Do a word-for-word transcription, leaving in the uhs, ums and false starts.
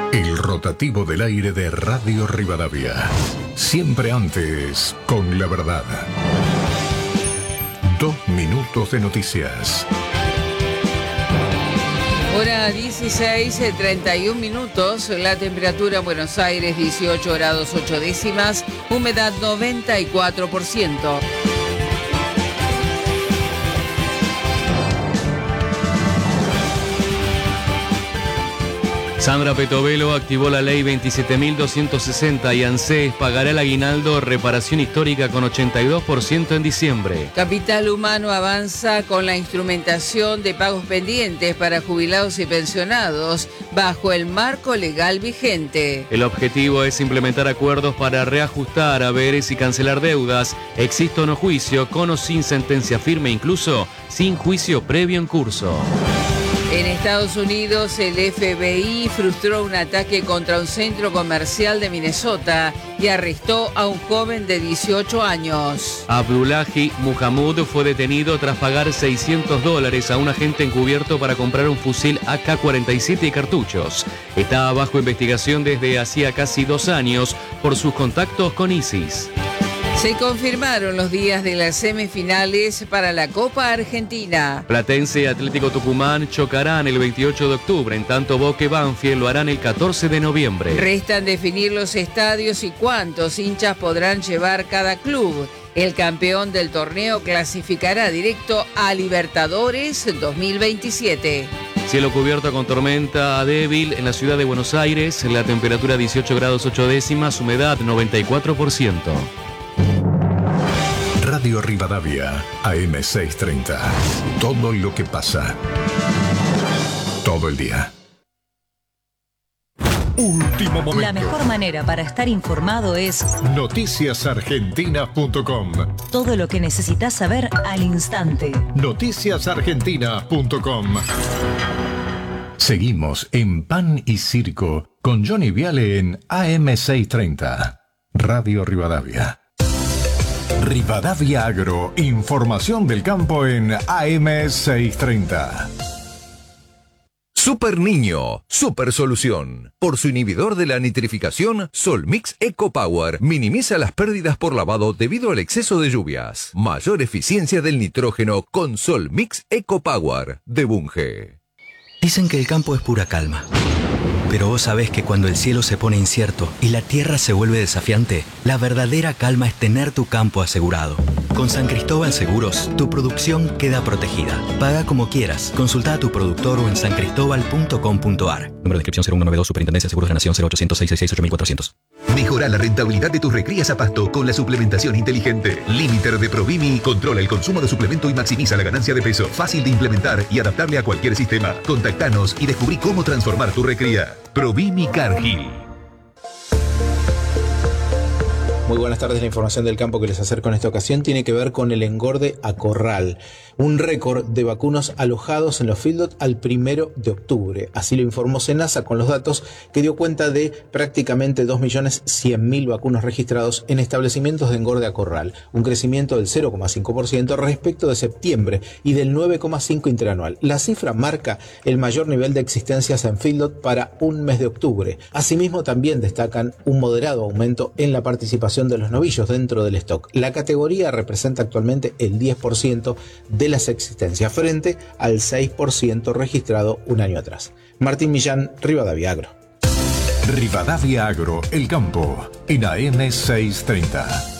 El rotativo del aire de Radio Rivadavia. Siempre antes, con la verdad. Dos minutos de noticias. Hora dieciséis, treinta y un minutos. La temperatura en Buenos Aires dieciocho grados ocho décimas. Humedad noventa y cuatro por ciento. Sandra Petovelo activó la ley veintisiete mil doscientos sesenta y ANSES pagará el aguinaldo reparación histórica con ochenta y dos por ciento en diciembre. Capital Humano avanza con la instrumentación de pagos pendientes para jubilados y pensionados bajo el marco legal vigente. El objetivo es implementar acuerdos para reajustar haberes y cancelar deudas, exista o no juicio, con o sin sentencia firme, incluso sin juicio previo en curso. En Estados Unidos, el F B I frustró un ataque contra un centro comercial de Minnesota y arrestó a un joven de dieciocho años. Abdullahi Muhammad fue detenido tras pagar seiscientos dólares a un agente encubierto para comprar un fusil A K cuarenta y siete y cartuchos. Está bajo investigación desde hacía casi dos años por sus contactos con ISIS. Se confirmaron los días de las semifinales para la Copa Argentina. Platense y Atlético Tucumán chocarán el veintiocho de octubre, en tanto Boca y Banfield lo harán el catorce de noviembre. Restan definir los estadios y cuántos hinchas podrán llevar cada club. El campeón del torneo clasificará directo a Libertadores dos mil veintisiete. Cielo cubierto con tormenta débil en la ciudad de Buenos Aires, la temperatura dieciocho grados ocho décimas, humedad noventa y cuatro por ciento. Radio Rivadavia, A M seiscientos treinta. Todo lo que pasa. Todo el día. Último momento. La mejor manera para estar informado es noticias argentinas punto com. Todo lo que necesitas saber al instante. noticias argentinas punto com. Seguimos en Pan y Circo con Johnny Viale en A M seiscientos treinta. Radio Rivadavia. Rivadavia Agro, información del campo en A M seiscientos treinta. Super Niño, super solución. Por su inhibidor de la nitrificación, Solmix Eco Power minimiza las pérdidas por lavado debido al exceso de lluvias. Mayor eficiencia del nitrógeno con Solmix Eco Power de Bunge. Dicen que el campo es pura calma. Pero vos sabés que cuando el cielo se pone incierto y la tierra se vuelve desafiante, la verdadera calma es tener tu campo asegurado. Con San Cristóbal Seguros, tu producción queda protegida. Paga como quieras. Consulta a tu productor o en san cristóbal punto com punto a r. Número de inscripción cero uno noventa y dos, Superintendencia de Seguros de la Nación cero ochocientos, seiscientos sesenta y seis, ocho mil cuatrocientos. Mejora la rentabilidad de tus recrías a pasto con la suplementación inteligente. Limiter de Provimi controla el consumo de suplemento y maximiza la ganancia de peso. Fácil de implementar y adaptable a cualquier sistema. Contactanos y descubrí cómo transformar tu recría. Provimi Cargill. Muy buenas tardes. La información del campo que les acerco en esta ocasión tiene que ver con el engorde a corral. Un récord de vacunos alojados en los feedlot al primero de octubre. Así lo informó Senasa con los datos que dio cuenta de prácticamente dos millones cien mil vacunos registrados en establecimientos de engorde a corral. Un crecimiento del cero coma cinco por ciento respecto de septiembre y del nueve coma cinco por ciento interanual. La cifra marca el mayor nivel de existencias en feedlot para un mes de octubre. Asimismo, también destacan un moderado aumento en la participación de los novillos dentro del stock. La categoría representa actualmente el diez por ciento de las existencias frente al seis por ciento registrado un año atrás. Martín Millán, Rivadavia Agro. Rivadavia Agro, el campo, en A M seiscientos treinta.